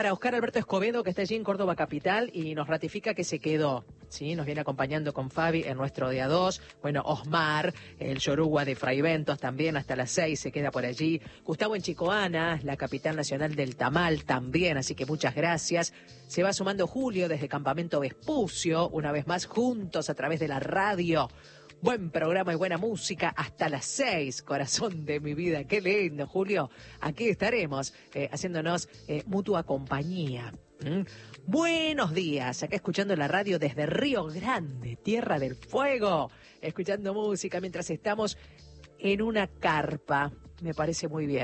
Para Oscar Alberto Escobedo, que está allí en Córdoba Capital y nos ratifica que se quedó. Sí, nos viene acompañando con Fabi en nuestro día 2. Bueno, Osmar, el Yoruba de Fray Bentos, también hasta las 6 se queda por allí. Gustavo en Chicoana, la capital nacional del tamal, también, así que muchas gracias. Se va sumando Julio desde Campamento Vespucio, una vez más juntos a través de la radio. Buen programa y buena música hasta las 6, corazón de mi vida. Qué lindo, Julio. Aquí estaremos haciéndonos mutua compañía. Buenos días, acá escuchando la radio desde Río Grande, Tierra del Fuego, escuchando música mientras estamos en una carpa. Me parece muy bien.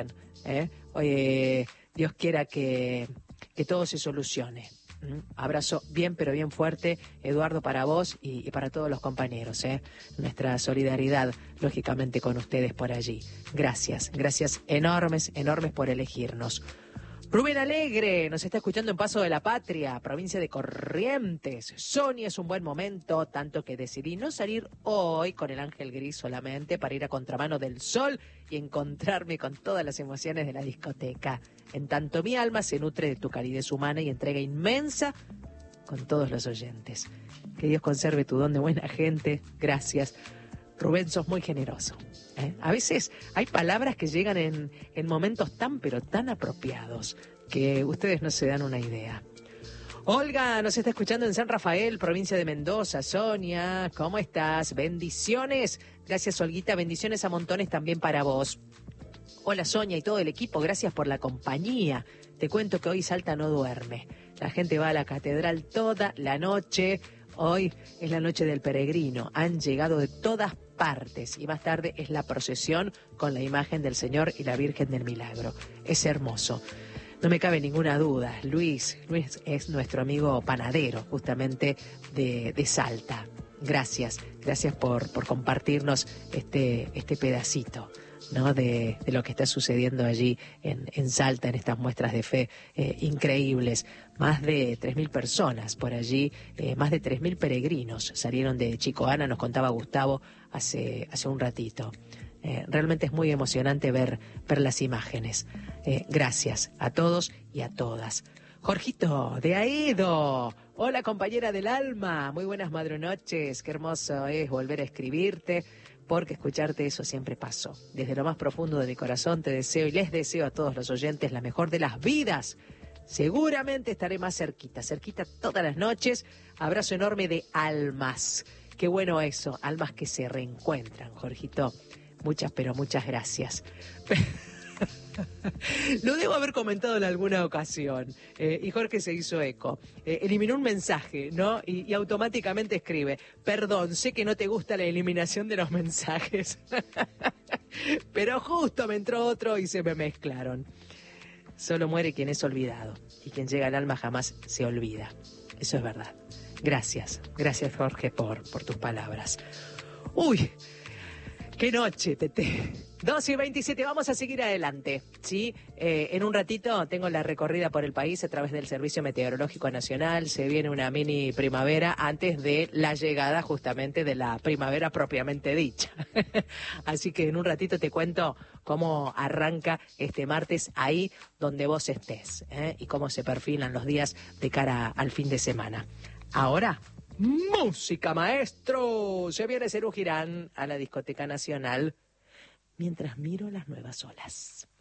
Oye, Dios quiera que todo se solucione. Abrazo bien, pero bien fuerte, Eduardo, para vos y para todos los compañeros. Nuestra solidaridad, lógicamente, con ustedes por allí. Gracias enormes por elegirnos. Rubén Alegre nos está escuchando en Paso de la Patria, provincia de Corrientes. Sonia, es un buen momento, tanto que decidí no salir hoy con el ángel gris solamente para ir a contramano del sol y encontrarme con todas las emociones de la discoteca. En tanto mi alma se nutre de tu calidez humana y entrega inmensa con todos los oyentes. Que Dios conserve tu don de buena gente. Gracias. Rubén, sos muy generoso. A veces hay palabras que llegan en momentos tan, pero tan apropiados que ustedes no se dan una idea. Olga nos está escuchando en San Rafael, provincia de Mendoza. Sonia, ¿cómo estás? Bendiciones. Gracias, Olguita. Bendiciones a montones también para vos. Hola, Sonia y todo el equipo. Gracias por la compañía. Te cuento que hoy Salta no duerme. La gente va a la catedral toda la noche. Hoy es la noche del peregrino. Han llegado de todas partes y más tarde es la procesión con la imagen del Señor y la Virgen del Milagro. Es hermoso. No me cabe ninguna duda. Luis es nuestro amigo panadero, justamente de Salta. Gracias por compartirnos este pedacito, ¿no? de lo que está sucediendo allí en Salta, en estas muestras de fe increíbles. Más de 3.000 personas por allí, más de 3.000 peregrinos salieron de Chicoana, nos contaba Gustavo hace un ratito. Realmente es muy emocionante ver las imágenes. Gracias a todos y a todas. Jorgito, de Aedo. Hola, compañera del alma. Muy buenas madrunoches. Qué hermoso es volver a escribirte, porque escucharte eso siempre pasó. Desde lo más profundo de mi corazón te deseo y les deseo a todos los oyentes la mejor de las vidas. Seguramente estaré más cerquita todas las noches. Abrazo enorme de almas. Qué bueno eso, almas que se reencuentran, Jorgito. Muchas, pero muchas gracias. Lo debo haber comentado en alguna ocasión, y Jorge se hizo eco. Eliminó un mensaje, ¿no? Y automáticamente escribe: perdón, sé que no te gusta la eliminación de los mensajes, pero justo me entró otro y se me mezclaron. Solo muere quien es olvidado, y quien llega al alma jamás se olvida. Eso es verdad. Gracias Jorge por tus palabras. Uy, qué noche, Tete. 12:27, vamos a seguir adelante, ¿sí? En un ratito tengo la recorrida por el país a través del Servicio Meteorológico Nacional. Se viene una mini primavera antes de la llegada justamente de la primavera propiamente dicha. Así que en un ratito te cuento cómo arranca este martes ahí donde vos estés, y cómo se perfilan los días de cara al fin de semana. Ahora, música, maestro. Se viene Serú Girán a la Discoteca Nacional mientras miro las nuevas olas.